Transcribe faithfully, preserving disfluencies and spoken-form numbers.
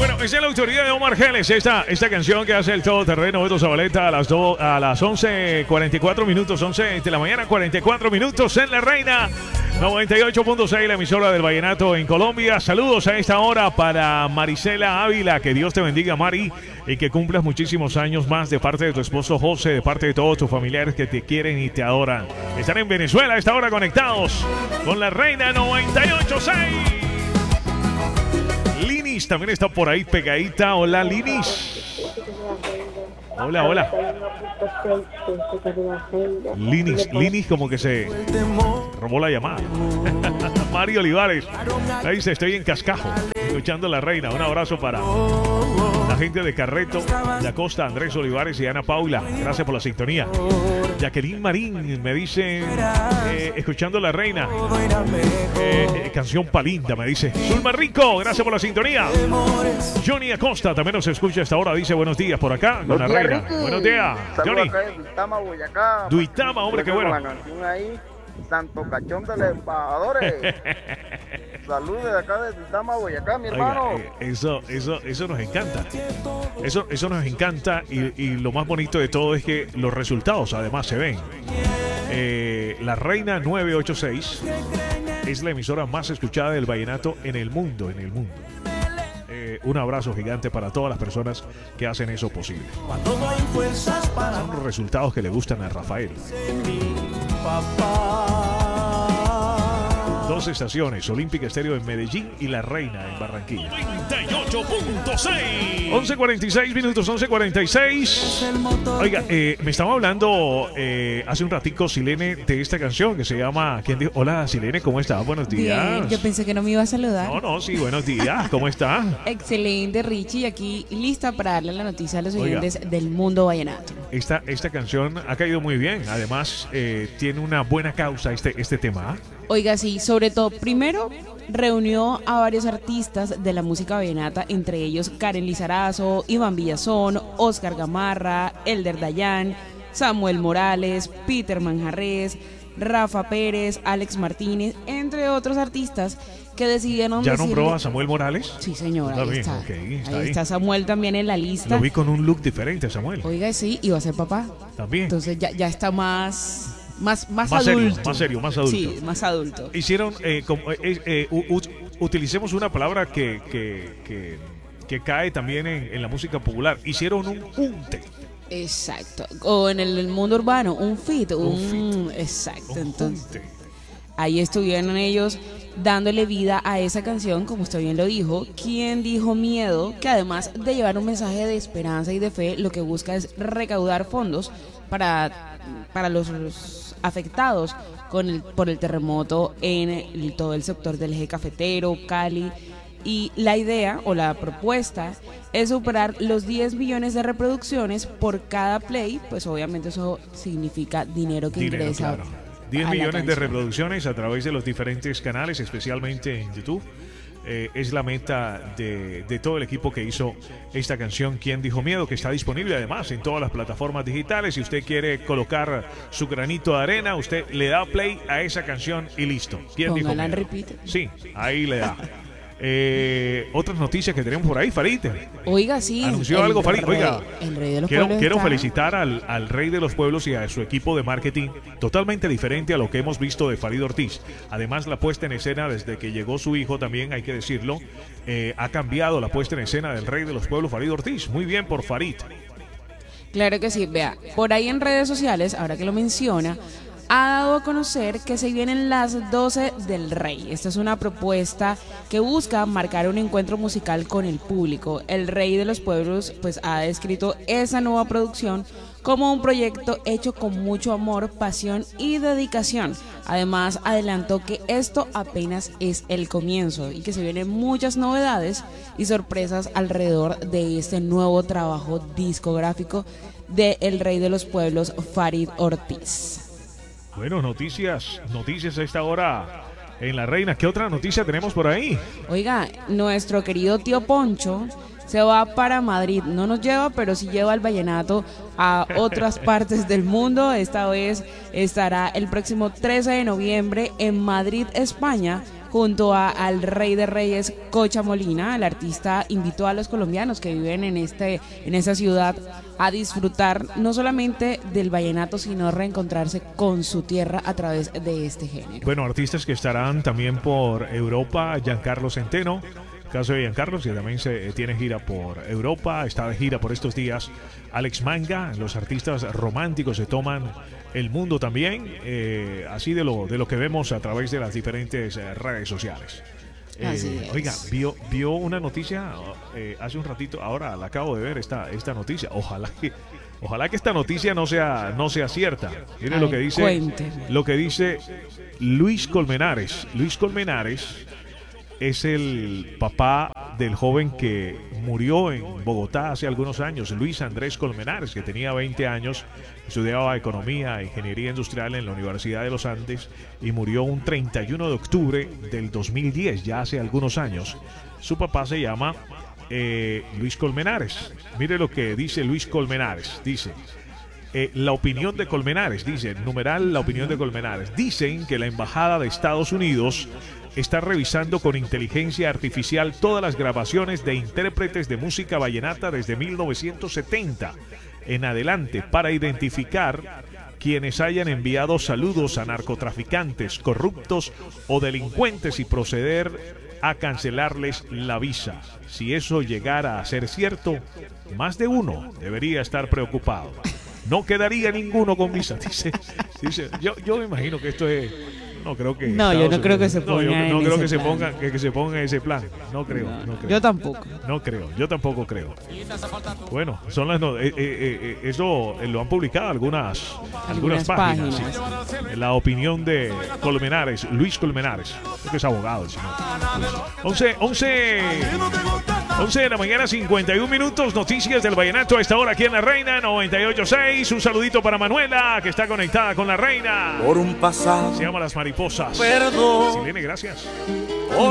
Bueno, esa es la autoridad de Omar Geles. Esta, esta canción que hace el todoterreno Beto Zabaleta a las, do, a las once cuarenta y cuatro minutos, once de la mañana, cuarenta y cuatro minutos en La Reina. noventa y ocho punto seis, la emisora del vallenato en Colombia. Saludos a esta hora para Marisela Ávila. Que Dios te bendiga, Mari, y que cumplas muchísimos años más de parte de tu esposo José, de parte de todos tus familiares que te quieren y te adoran. Están en Venezuela a esta hora conectados con La Reina noventa y ocho punto seis. Linis también está por ahí pegadita. Hola, Linis. Hola, hola. Linis, Linis como que se robó la llamada. Mario Olivares ahí dice: estoy en Cascajo escuchando La Reina. Un abrazo para la gente de Carreto, de Acosta, Andrés Olivares y Ana Paula. Gracias por la sintonía. Jacqueline Marín me dice: eh, escuchando La Reina, eh, eh, canción palinda, me dice. Zulma Rico, gracias por la sintonía. Johnny Acosta también nos escucha a esta hora, dice: buenos días por acá con La Reina. Buenos días, Johnny. Duitama, Boyacá. Duitama, hombre, qué bueno. La canción ahí, Santo Cachón de los Embajadores. Saludos de acá de Duitama, Boyacá, mi hermano. Oiga, eh, eso, eso, eso nos encanta. Eso, eso nos encanta y, y lo más bonito de todo es que los resultados además se ven. Eh, La Reina novecientos ochenta y seis es la emisora más escuchada del vallenato en el mundo, en el mundo. Eh, un abrazo gigante para todas las personas que hacen eso posible. Son los resultados que le gustan a Rafael. Dos estaciones, Olímpica Estéreo en Medellín y La Reina en Barranquilla. noventa y ocho punto seis. once cuarenta y seis minutos, once cuarenta y seis. Oiga, eh, me estaba hablando eh, hace un ratico, Silene, de esta canción que se llama... ¿Quién dijo? Hola, Silene, ¿cómo estás? Buenos días. Bien, yo pensé que no me iba a saludar. No, no, sí, buenos días. ¿Cómo estás? Excelente, Richie, aquí lista para darle la noticia a los oyentes del mundo vallenato. Esta, esta canción ha caído muy bien. Además, eh, tiene una buena causa este, este tema. Oiga, sí, sobre todo, primero reunió a varios artistas de la música vallenata, entre ellos Karen Lizarazo, Iván Villazón, Oscar Gamarra, Elder Dayan, Samuel Morales, Peter Manjarres, Rafa Pérez, Alex Martínez, entre otros artistas que decidieron ¿Ya decirle... nombró a Samuel Morales? Sí, señor, ahí bien, está. Okay, está ahí ahí. está Samuel también en la lista. Lo vi con un look diferente, Samuel. Oiga, sí, iba a ser papá. También. Entonces ya, ya está más... Más, más, Más adulto. serio, más serio, más adulto. Sí, más adulto. Hicieron, eh, como, eh, eh, u, u, utilicemos una palabra que, que, que, que cae también en, en la música popular. Hicieron un junte. Exacto. O en el mundo urbano, un fit. Un, un fit. Exacto. Un Entonces, junte. ahí estuvieron ellos dándole vida a esa canción, como usted bien lo dijo. ¿Quién dijo miedo? Que además de llevar un mensaje de esperanza y de fe, lo que busca es recaudar fondos para, para los, los afectados con el, por el terremoto en el, todo el sector del eje cafetero, Cali. Y la idea o la propuesta es superar los diez millones de reproducciones por cada play. Pues obviamente eso significa dinero que Dinero, ingresa. claro. diez millones de reproducciones a través de los diferentes canales, especialmente en YouTube. Eh, es la meta de, de todo el equipo que hizo esta canción ¿Quién dijo miedo?, que está disponible además en todas las plataformas digitales. Si usted quiere colocar su granito de arena, usted le da play a esa canción y listo. ¿Quién dijo Póngala en miedo? repeat. Sí, ahí le da. Eh, otras noticias que tenemos por ahí, Farid. Oiga, sí. Anunció algo, Farid. Rey, Oiga, el rey de los quiero, pueblos quiero está... felicitar al, al rey de los pueblos y a su equipo de marketing, totalmente diferente a lo que hemos visto de Farid Ortiz. Además, la puesta en escena desde que llegó su hijo, también hay que decirlo, eh, ha cambiado la puesta en escena del rey de los pueblos, Farid Ortiz. Muy bien por Farid. Claro que sí. Vea, por ahí en redes sociales, ahora que lo menciona, ha dado a conocer que se vienen las doce del Rey. Esta es una propuesta que busca marcar un encuentro musical con el público. El Rey de los Pueblos pues ha descrito esa nueva producción como un proyecto hecho con mucho amor, pasión y dedicación. Además, adelantó que esto apenas es el comienzo y que se vienen muchas novedades y sorpresas alrededor de este nuevo trabajo discográfico de El Rey de los Pueblos, Farid Ortiz. Bueno, noticias, noticias a esta hora en La Reina. ¿Qué otra noticia tenemos por ahí? Oiga, nuestro querido tío Poncho se va para Madrid. No nos lleva, pero sí lleva el vallenato a otras partes del mundo. Esta vez estará el próximo trece de noviembre en Madrid, España, junto a, al Rey de Reyes, Cocha Molina. El artista invitó a los colombianos que viven en, este, en esa ciudad a disfrutar no solamente del vallenato, sino reencontrarse con su tierra a través de este género. Bueno, artistas que estarán también por Europa, Giancarlo Centeno, caso de Giancarlo, que también se tiene gira por Europa, está de gira por estos días Alex Manga. Los artistas románticos se toman el mundo también, eh, así de lo, de lo que vemos a través de las diferentes eh, redes sociales. Eh, oiga, vio, vio una noticia eh, hace un ratito, ahora la acabo de ver esta, esta noticia. Ojalá que, ojalá que esta noticia no sea, no sea cierta. Mire Ay, lo que dice, cuénteme. lo que dice Luis Colmenares. Luis Colmenares es el papá del joven que murió en Bogotá hace algunos años, Luis Andrés Colmenares, que tenía veinte años, estudiaba economía e ingeniería industrial en la Universidad de los Andes y murió un treinta y uno de octubre del dos mil diez, ya hace algunos años. Su papá se llama eh, Luis Colmenares. Mire lo que dice Luis Colmenares. Dice, eh, la opinión de Colmenares, dice, numeral la opinión de Colmenares. Dicen que la Embajada de Estados Unidos está revisando con inteligencia artificial todas las grabaciones de intérpretes de música vallenata desde mil novecientos setenta en adelante para identificar quienes hayan enviado saludos a narcotraficantes, corruptos o delincuentes y proceder a cancelarles la visa. Si eso llegara a ser cierto, más de uno debería estar preocupado. No quedaría ninguno con visa, dice. dice yo, yo me imagino que esto es... No creo que No, yo no Unidos, creo que se no, ponga yo no en creo ese que se plan. ponga que, que se ponga en ese plan. No creo, no, no creo. Yo tampoco. No creo, yo tampoco creo. Bueno, son las no, eh, eh, eh, eso eh, lo han publicado algunas algunas, Algunas páginas. páginas. Sí. La opinión de Colmenares, Luis Colmenares, creo que es abogado el señor. once, once, once de la mañana, cincuenta y un minutos, noticias del vallenato a esta hora aquí en La Reina noventa y ocho punto seis. Un saludito para Manuela, que está conectada con La Reina. Por un pasado. Se llama Las Mariposas. Perdón. Silene, gracias.